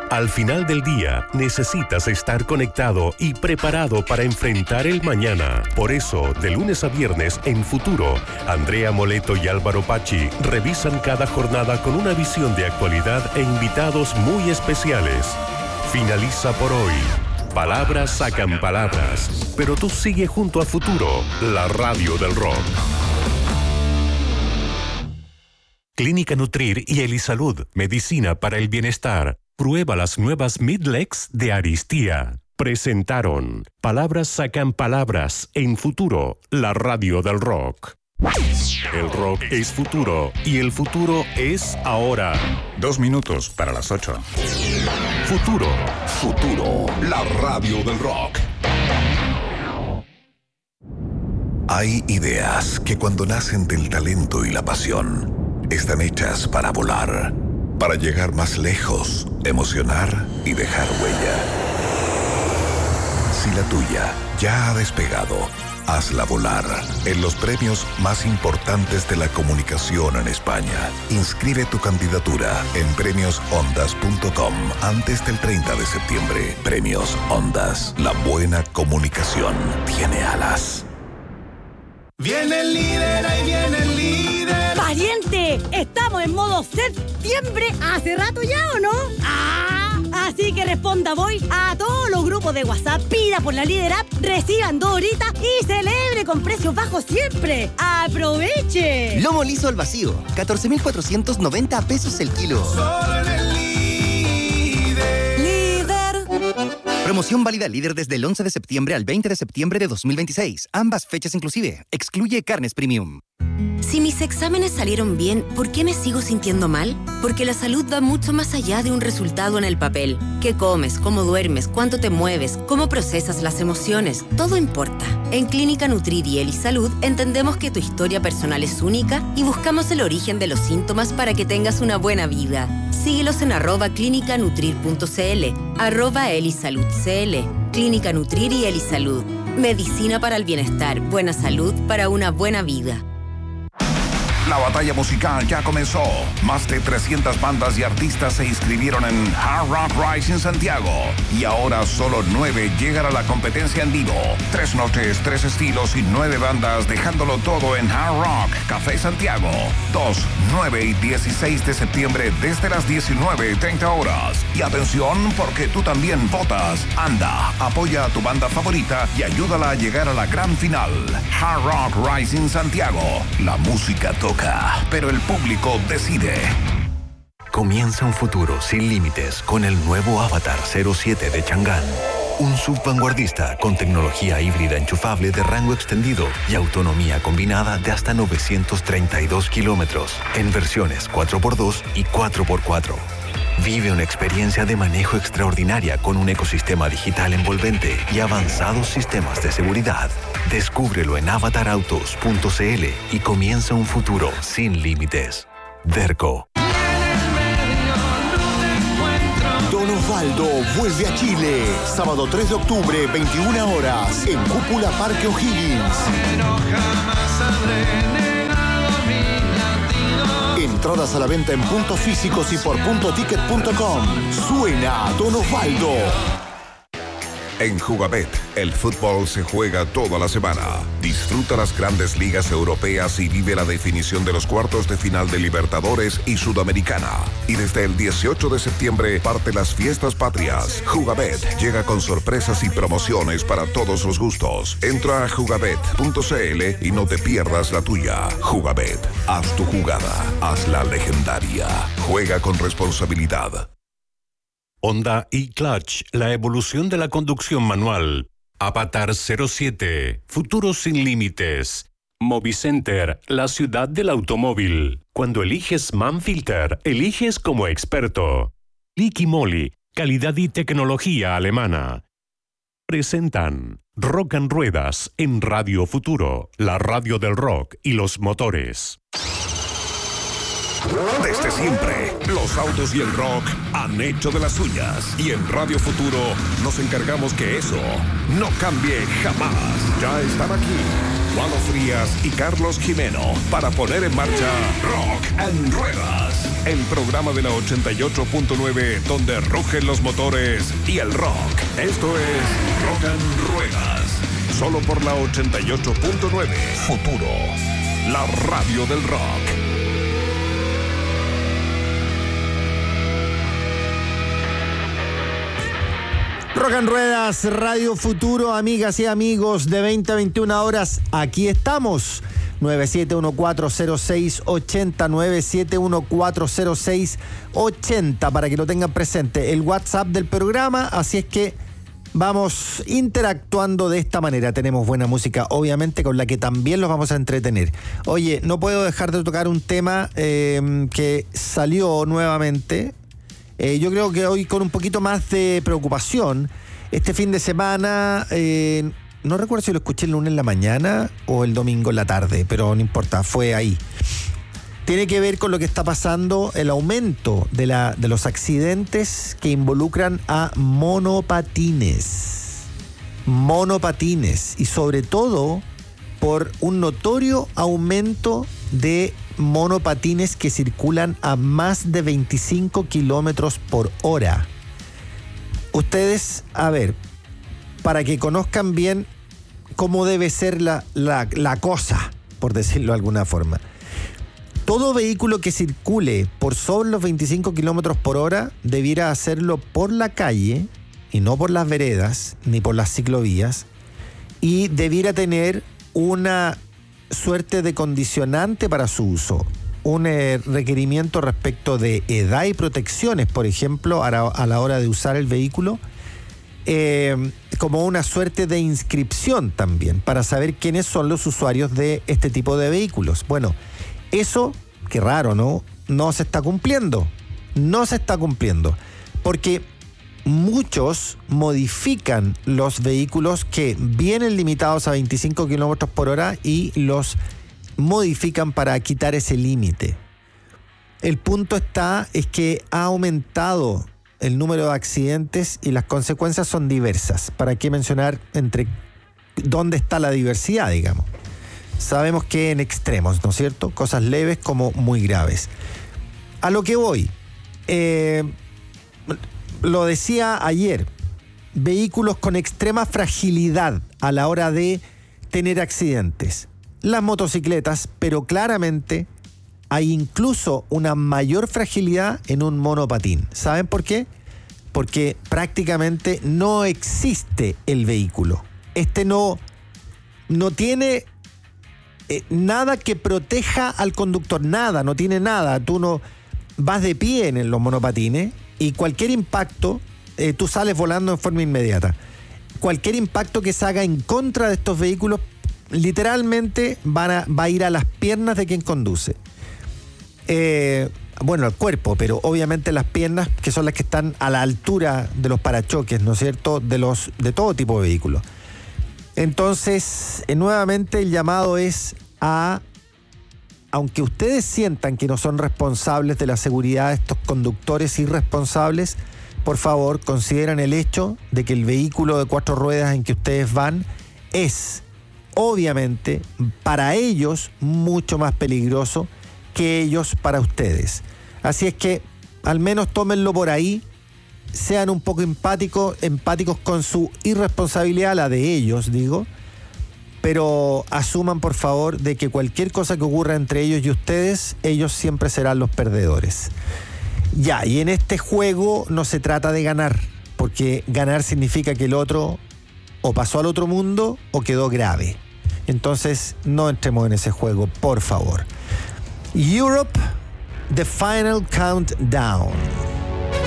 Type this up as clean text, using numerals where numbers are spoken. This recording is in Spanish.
Al final del día, necesitas estar conectado y preparado para enfrentar el mañana. Por eso, de lunes a viernes en Futuro, Andrea Moleto y Álvaro Pachi revisan cada jornada con una visión de actualidad e invitados muy especiales. Finaliza por hoy. Palabras sacan palabras, pero tú sigue junto a Futuro, la radio del rock. Clínica Nutrir y Elisalud, medicina para el bienestar. Prueba las nuevas Midlex de Aristía. Presentaron Palabras sacan palabras en Futuro, la radio del rock. El rock es futuro y el futuro es ahora. 2 minutos para las 8. Futuro. Futuro, la radio del rock. Hay ideas que cuando nacen del talento y la pasión, están hechas para volar, para llegar más lejos, emocionar y dejar huella. Si la tuya ya ha despegado, hazla volar en los premios más importantes de la comunicación en España. Inscribe tu candidatura en premiosondas.com antes del 30 de septiembre. Premios Ondas. La buena comunicación tiene alas. Viene el líder, ahí viene el líder. ¡Pariente! Estamos en modo septiembre hace rato ya, ¿o no? Así que responda voy a todos los grupos de WhatsApp, pida por la Líder App, reciban 2 horitas y celebre con precios bajos siempre. ¡Aproveche! Lomo liso al vacío, 14,490 pesos el kilo. Solo en el líder. Líder. Promoción válida líder desde el 11 de septiembre al 20 de septiembre de 2026. Ambas fechas inclusive. Excluye carnes premium. Si mis exámenes salieron bien, ¿por qué me sigo sintiendo mal? Porque la salud va mucho más allá de un resultado en el papel. ¿Qué comes? ¿Cómo duermes? ¿Cuánto te mueves? ¿Cómo procesas las emociones? Todo importa. En Clínica Nutrir y Elisalud entendemos que tu historia personal es única y buscamos el origen de los síntomas para que tengas una buena vida. Síguelos en @clinicanutrir.cl, @elisaludcl. Clínica Nutrir y Elisalud. Medicina para el bienestar, buena salud para una buena vida. La batalla musical ya comenzó. Más de 300 bandas y artistas se inscribieron en Hard Rock Rising Santiago. Y ahora solo 9 llegan a la competencia en vivo. 3 noches, 3 estilos y 9 bandas, dejándolo todo en Hard Rock Café Santiago. 2, 9 y 16 de septiembre desde las 19:30 horas. Y atención, porque tú también votas. Anda, apoya a tu banda favorita y ayúdala a llegar a la gran final. Hard Rock Rising Santiago. La música toca, pero el público decide. Comienza un futuro sin límites con el nuevo Avatar 07 de Chang'an. Un sub vanguardista con tecnología híbrida enchufable de rango extendido y autonomía combinada de hasta 932 kilómetros en versiones 4x2 y 4x4. Vive una experiencia de manejo extraordinaria con un ecosistema digital envolvente y avanzados sistemas de seguridad. Descúbrelo en avatarautos.cl y comienza un futuro sin límites. Derco. Don Osvaldo vuelve a Chile. Sábado 3 de octubre, 21 horas, en Cúpula Parque O'Higgins. Entradas a la venta en puntos físicos y por puntoticket.com. Suena Don Osvaldo. En Jugabet, el fútbol se juega toda la semana. Disfruta las grandes ligas europeas y vive la definición de los cuartos de final de Libertadores y Sudamericana. Y desde el 18 de septiembre parte las fiestas patrias. Jugabet llega con sorpresas y promociones para todos los gustos. Entra a jugabet.cl y no te pierdas la tuya. Jugabet, haz tu jugada, hazla legendaria. Juega con responsabilidad. Honda e-Clutch, la evolución de la conducción manual. Avatar 07, futuro sin límites. Movicenter, la ciudad del automóvil. Cuando eliges Manfilter, eliges como experto. Liqui Moly, calidad y tecnología alemana. Presentan Rock and Ruedas en Radio Futuro, la radio del rock y los motores. Desde siempre, los autos y el rock han hecho de las suyas. Y en Radio Futuro nos encargamos que eso no cambie jamás. Ya están aquí Lalo Frías y Carlos Jimeno para poner en marcha Rock and Ruedas, el programa de la 88.9 donde rugen los motores y el rock. Esto es Rock and Ruedas, solo por la 88.9 Futuro, la radio del rock. Rock and Ruedas, Radio Futuro, amigas y amigos de 20 a 21 horas, aquí estamos. 97140680, 97140680, para que lo tengan presente, el WhatsApp del programa, así es que vamos interactuando de esta manera. Tenemos buena música, obviamente, con la que también los vamos a entretener. Oye, no puedo dejar de tocar un tema que salió nuevamente. Yo creo que hoy con un poquito más de preocupación. Este fin de semana, no recuerdo si lo escuché el lunes en la mañana o el domingo en la tarde, pero no importa, fue ahí. Tiene que ver con lo que está pasando, el aumento de los accidentes que involucran a monopatines. Monopatines, y sobre todo por un notorio aumento de monopatines que circulan a más de 25 kilómetros por hora. Ustedes, a ver, para que conozcan bien cómo debe ser la cosa, por decirlo de alguna forma. Todo vehículo que circule por sobre los 25 kilómetros por hora debiera hacerlo por la calle y no por las veredas ni por las ciclovías, y debiera tener una suerte de condicionante para su uso, un requerimiento respecto de edad y protecciones, por ejemplo, a la hora de usar el vehículo, como una suerte de inscripción también, para saber quiénes son los usuarios de este tipo de vehículos. Bueno, eso, qué raro, ¿no? No se está cumpliendo. No se está cumpliendo. Porque muchos modifican los vehículos que vienen limitados a 25 kilómetros por hora y los modifican para quitar ese límite. El punto es que ha aumentado el número de accidentes y las consecuencias son diversas. ¿Para qué mencionar entre dónde está la diversidad, digamos? Sabemos que en extremos, ¿no es cierto? Cosas leves como muy graves. A lo que voy, lo decía ayer, vehículos con extrema fragilidad a la hora de tener accidentes. Las motocicletas, pero claramente hay incluso una mayor fragilidad en un monopatín. ¿Saben por qué? Porque prácticamente no existe el vehículo. Este no tiene nada que proteja al conductor, nada, no tiene nada. Tú no vas de pie en los monopatines y cualquier impacto, tú sales volando en forma inmediata. Cualquier impacto que se haga en contra de estos vehículos, literalmente va a ir a las piernas de quien conduce. Bueno, al cuerpo, pero obviamente las piernas, que son las que están a la altura de los parachoques, ¿no es cierto?, de todo tipo de vehículos. Entonces, nuevamente el llamado es aunque ustedes sientan que no son responsables de la seguridad de estos conductores irresponsables, por favor, consideren el hecho de que el vehículo de 4 ruedas en que ustedes van es, obviamente, para ellos mucho más peligroso que ellos para ustedes. Así es que al menos tómenlo por ahí, sean un poco empáticos con su irresponsabilidad, la de ellos, digo, pero asuman, por favor, de que cualquier cosa que ocurra entre ellos y ustedes, ellos siempre serán los perdedores. Ya, y en este juego no se trata de ganar, porque ganar significa que el otro o pasó al otro mundo o quedó grave. Entonces, no entremos en ese juego, por favor. Europe, The Final Countdown.